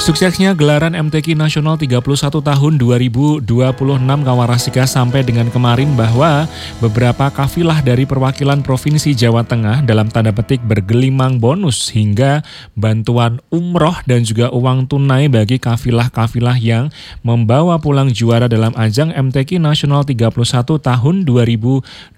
Suksesnya gelaran MTQ Nasional 31 tahun 2026 Kawarasika sampai dengan kemarin bahwa beberapa kafilah dari perwakilan Provinsi Jawa Tengah dalam tanda petik bergelimang bonus hingga bantuan umroh dan juga uang tunai bagi kafilah-kafilah yang membawa pulang juara dalam ajang MTQ Nasional 31 tahun 2026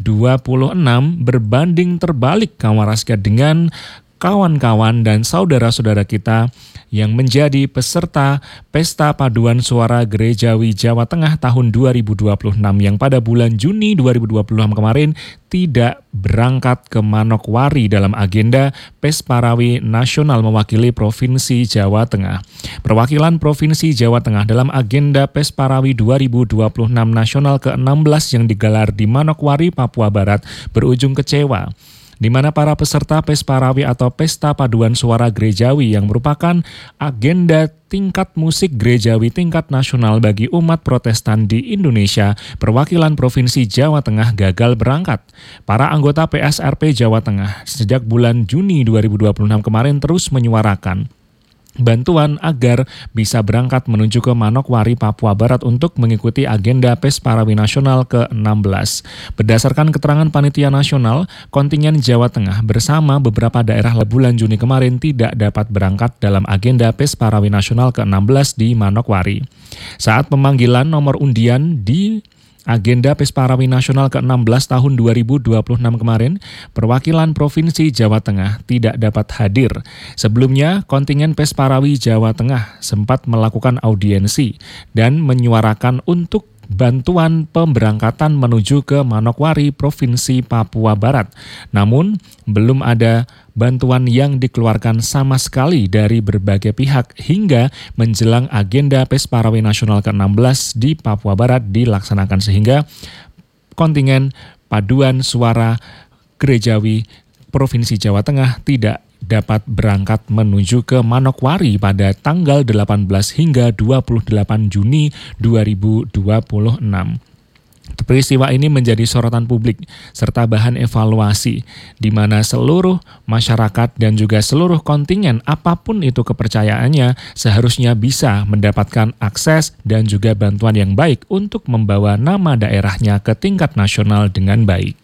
berbanding terbalik Kawarasika dengan kawan-kawan dan saudara-saudara kita yang menjadi peserta Pesta Paduan Suara Gerejawi Jawa Tengah tahun 2026 yang pada bulan Juni 2026 kemarin tidak berangkat ke Manokwari dalam agenda Pesparawi Nasional mewakili Provinsi Jawa Tengah. Perwakilan Provinsi Jawa Tengah dalam agenda Pesparawi 2026 Nasional ke-16 yang digelar di Manokwari, Papua Barat berujung kecewa, di mana para peserta Pesparawi atau Pesta Paduan Suara Gerejawi yang merupakan agenda tingkat musik gerejawi tingkat nasional bagi umat Protestan di Indonesia, perwakilan Provinsi Jawa Tengah gagal berangkat. Para anggota PSRP Jawa Tengah sejak bulan Juni 2026 kemarin terus menyuarakan bantuan agar bisa berangkat menuju ke Manokwari, Papua Barat untuk mengikuti agenda Pesparawi Nasional ke-16. Berdasarkan keterangan Panitia Nasional, kontingen Jawa Tengah bersama beberapa daerah bulan Juni kemarin tidak dapat berangkat dalam agenda Pesparawi Nasional ke-16 di Manokwari. Saat pemanggilan nomor undian di agenda Pesparawi Nasional ke-16 tahun 2026 kemarin, perwakilan Provinsi Jawa Tengah tidak dapat hadir. Sebelumnya, kontingen Pesparawi Jawa Tengah sempat melakukan audiensi dan menyuarakan untuk bantuan pemberangkatan menuju ke Manokwari, Provinsi Papua Barat. Namun, belum ada bantuan yang dikeluarkan sama sekali dari berbagai pihak hingga menjelang agenda Pesparawi Nasional ke-16 di Papua Barat dilaksanakan sehingga kontingen Paduan Suara Gerejawi Provinsi Jawa Tengah tidak dapat berangkat menuju ke Manokwari pada tanggal 18 hingga 28 Juni 2026. Peristiwa ini menjadi sorotan publik serta bahan evaluasi di mana seluruh masyarakat dan juga seluruh kontingen apapun itu kepercayaannya seharusnya bisa mendapatkan akses dan juga bantuan yang baik untuk membawa nama daerahnya ke tingkat nasional dengan baik.